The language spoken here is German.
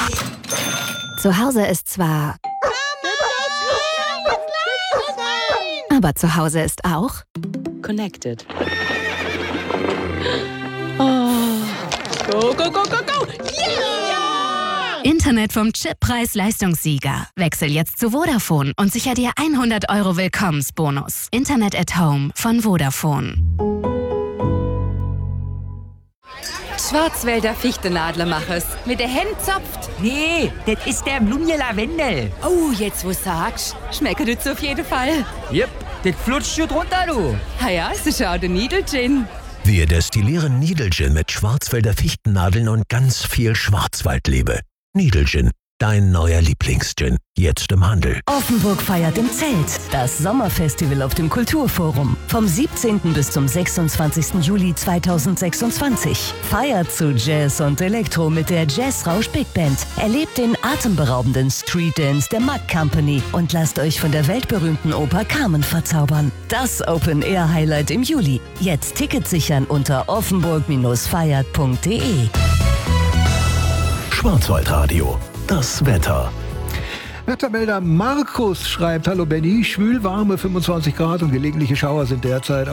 Zu Hause ist zwar... Aber zu Hause ist auch... Connected. Oh. Go, go, go, go, go! Yeah! Internet vom Chippreis-Leistungssieger. Wechsel jetzt zu Vodafone und sicher dir 100 € Willkommensbonus. Internet at Home von Vodafone. Schwarzwälder Fichtenadlermachers. Mit der Hand zopft. Nee, das ist der Blumje Lavendel. Oh, jetzt wo sagst, schmeckt das auf jeden Fall. Jep, das flutscht schon drunter, du. Ja, es ist auch der Needle Gin. Wir destillieren Needle Gin mit Schwarzwälder Fichtennadeln und ganz viel Schwarzwaldliebe. Needle Gin, dein neuer Lieblingsgin. Jetzt im Handel. Offenburg feiert im Zelt. Das Sommerfestival auf dem Kulturforum. Vom 17. bis zum 26. Juli 2026. Feiert zu Jazz und Elektro mit der Jazzrausch Big Band. Erlebt den atemberaubenden Street Dance der Mack Company und lasst euch von der weltberühmten Oper Carmen verzaubern. Das Open-Air-Highlight im Juli. Jetzt Tickets sichern unter offenburg-feiert.de. Schwarzwaldradio. Das Wetter. Wettermelder Markus schreibt: Hallo Benny, schwül warme 25 Grad und gelegentliche Schauer sind derzeit